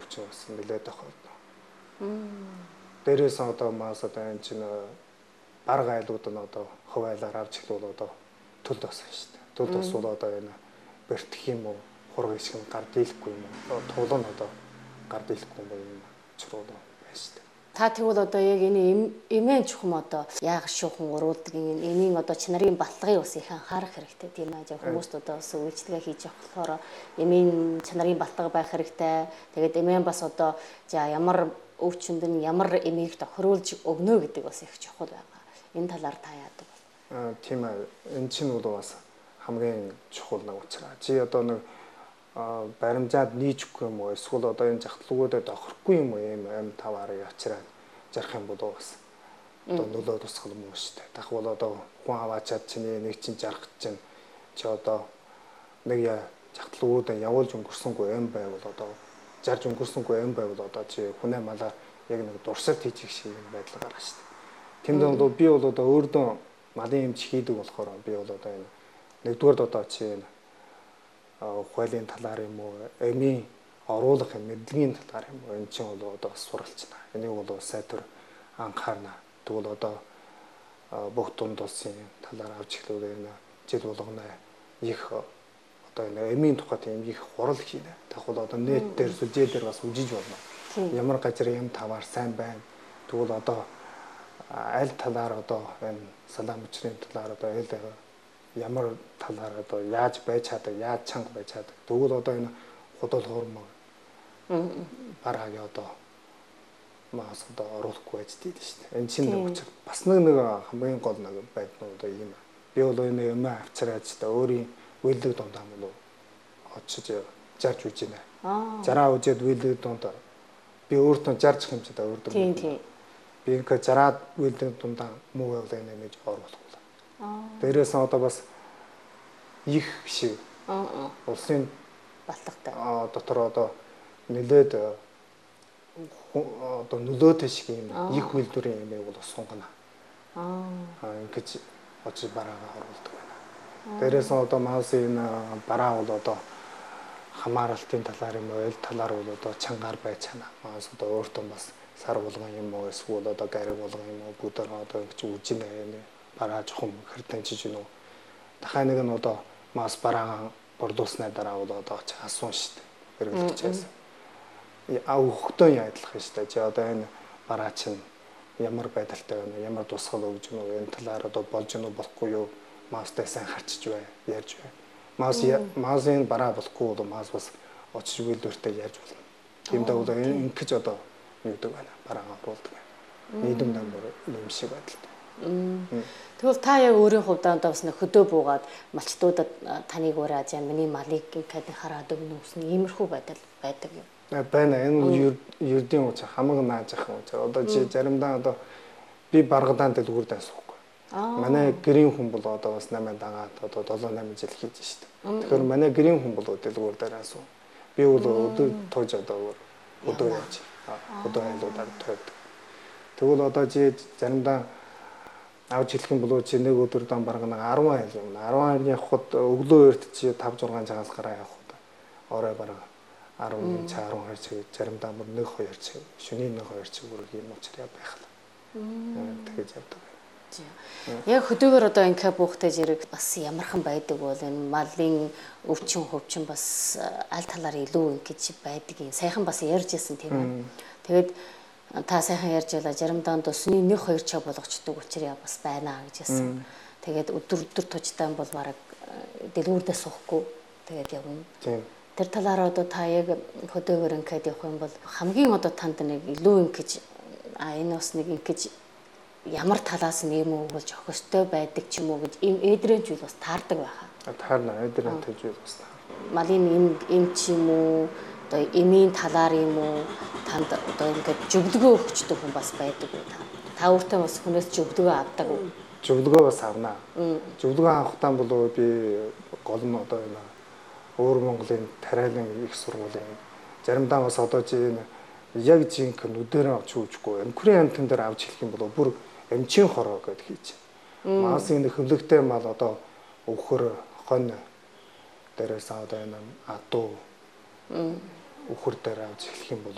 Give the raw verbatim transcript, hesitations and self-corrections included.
өвчин бас нэлээд авах. Дээрээс одоо маас одоо энэ чинь барга айлууд нь одоо хувь айлаар авч ихлүүл одоо төлд басан шүү дээ. Төлд бас бол одоо энэ бэртэх юм уу, хураг ишг нь гар дийлэхгүй юм уу, тулан одоо гар дийлэхгүй юм чуруу байна шүү дээ. Та тэгвэл одоо яг энэ эмээн чухам одоо яг шуухан уруулдаг энэ эмийн одоо чанарын баталгыг бас их анхаарах хэрэгтэй тийм ээ. Хүмүүст одоо бас үйлчлэгээ хийж явах болохоор эмийн чанарын баталга байх хэрэгтэй. Тэгээд эмээн бас одоо за ямар өвчнөд нь ямар эмийг тохируулж өгнө гэдэг бас их чухал байгаа. Энэ талаар та яадаг вэ? Аа тийм ээ. Энэ чинь бол бас хамгийн чухал нэг учраас. Чи одоо нэг баримжаад нийжхгүй юм уу? Эсвэл одоо энэ жахтлуугуудад охирохгүй юм уу? Ийм ам таваараа явчраад жарах юм бол бас одоо нөлөө тусгал мөн шүү дээ. Дах бол одоо хүн аваачаад чиний нэг чинь жарах чинь чи одоо нэг яа жахтлуугуудаа явуулж өнгөрсөнгүй ам байвал одоо жарж өнгөрсөнгүй ам байвал одоо чи хүнээ малаа яг нэг дурсалт хийж их шиг байдал гарах шүү дээ. Тэнд бол би бол одоо өөрдөө малын эмч хийдэг болохоор би бол одоо энэ нэгдүгээр одоо чи энэ ухаалын талаар юм уу, эмийн оруулах мэдлэгийн талаар юм уу, энэ чинь бол одоо суралцна. Энийг бол сайтар анхаарна. Тэгвэл одоо бүх дунд улсын талаар авч эхлүүл энэ жил болгоно их одоо энэ эмийн тухай тийм их хурал хийнэ. Тэгвэл одоо нэт дээр сүлжээ дээр бас үжиж болно. Ямар газар юм таваар сайн байна. Тэгвэл одоо аль талаар одоо энэ салаам мөчрийн талаар одоо аль ямар талаар одоо яаж байж чаддаг, яаж чанга байж чаддаг. Тэгвэл одоо энэ худал хуурмаг бараг одоо маас одоо оруулахгүй байж дээ шүү дээ. Энэ чинь нэг бас нэг нэг хамгийн гол нэг байдал одоо юм. Би бол энэ юм авчираад ч та өөрийн үйлдэл дундаа мөн очиж жарж үж байна. Жараа үжээд үйлдэл дундаа би өөртөө жарж юм чи та өөртөө. Тийм тийм. Би ингээ жараад үйлдэл дундаа муу явал энэ нэж оруулах. Дээрээс нь одоо бас их шиг улсын батлагтай дотор одоо нэлээд одоо нөлөөтэй шиг юм их үйлдвэрийн юм бол сунгана. Аа ингэж очиж бараагаа оруулдаг байна. Дээрээс нь одоо маас энэ бараа бол одоо хамааралтын талаар юм уу, эл талаар бол одоо чангаар байж чана. Маас одоо өөртөө бас сар болгон юм уу, эсвэл одоо гариг болгон юм уу, бүдэр одоо гэж үжинэ энэ бараа жоохон хэрдэн жиж гэнэ. Дахайн нэг нь одоо мас бараагаа борлуулсны дараа бол одоо ч асуун шүү дээ. Хэрэглэгчээс. А өгөхдөө яадлах юм шүү дээ. Чи одоо энэ бараа чинь ямар байдалтай байна, ямар тусгал өгж гэнэ вэ? Энэ талаар одоо болж гэнэ болохгүй юу? Мастай сайн харчиж бай, ярьж бай. Мас масын бараа болохгүй бол мас бас очиж үйлдвэртэй ярьж болно. Тиймдээ бол ингэж одоо юудаг байна. Бараагаа оруулдаг байна. Нийгэм дамбар юм шиг байдалтай. Тэгвэл та яг өөрийн хувьдаа бас нэг хөдөө буугаад малчдуудад таныг ураад яа миний малыг гэхэд хараад өгнө үснэ иймэрхүү байдал байдаг юм. Байна. Энэ ердийн уучаа хамаг нааж ах юм. Одоо чи заримдаа одоо би баргадаан дэлгүүр даасахгүй. Манай гэрийн хүн бол одоо бас намайг дагаад одоо долоо намын жил хийж штэ. Тэгэхээр манай гэрийн хүн бол дэлгүүр дээр асуу. Би бол өдөр тууж одоо өдөр яаж өдөр айлуудаар тойдог. Тэгвэл одоо чи заримдаа авч хэлэх юм бол чи нэг өдөр дан бараг нэг арван айл юм. арван айлын явхад өглөө эрт чи тавь зургаан цагаас гараа явхад орой бараг арван цаг арван хоёр цаг заримдаа бүр нэг хоёр цаг шөнийн нэг хоёр цаг бүр юм уучраа байхлаа. Тэгэж явдаг. Яг хөдөөгөр одоо инкэ буухтай зэрэг бас ямархан байдаг бол энэ малын өвчин хөвчин бас аль талаар илүү ингэж байдаг юм. Сайхан бас ярьж ирсэн тийм ээ. Тэгээд та сайхан ярьж байлаа заримдаа өсний нэг хоёр цаг болгочдөг учраас бас байна гэж хэлсэн. Тэгээд өдөр өдөр туждаан бол бараг дэлгүүрдээ суухгүй тэгээд явна. Тийм. Тэр талаараа одоо та яг хөдөөгөр ингээд явах юм бол хамгийн одоо танд нэг илүү ингэж а энэ бас нэг ингэж ямар талаас нь юм уу болж өгөхтэй байдаг ч юм уу гэж ийм эдрэнж бол бас таардаг байхаа. Таарна эдрэнж бол бас таар. Малын эм эм ч юм уу одоо эмийн талаар юм уу танд одоо ингээд зөвлөгөө өгчдөг хүн бас байдаг уу та? Та өөртөө бас хүнээс зөвлөгөө авдаг уу? Зөвлөгөө бас авнаа. Зөвлөгөө авахтаа бол би гол нь одоо энэ өөр Монголын тариалан их сургуулийн заримдаа бас одоо чи яг жинк нүдэрээ авч үүжгүй эмхрийн амтан дээр авч хэлэх юм бол бүр эмчийн хороо гэдээ хийж. Маасын хөвлөгтэй мал одоо өвхөр хонь дээрээс одоо энэ адуу өвхөр дээр авч хэлэх юм бол